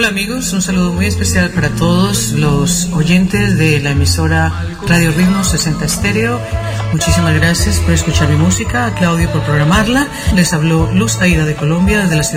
amigos, un saludo muy especial para todos los oyentes de la emisora Radio Ritmo 60 Estéreo. Muchísimas gracias por escuchar mi música, a Claudio por programarla. Les habló Luz Aida de Colombia desde la ciudad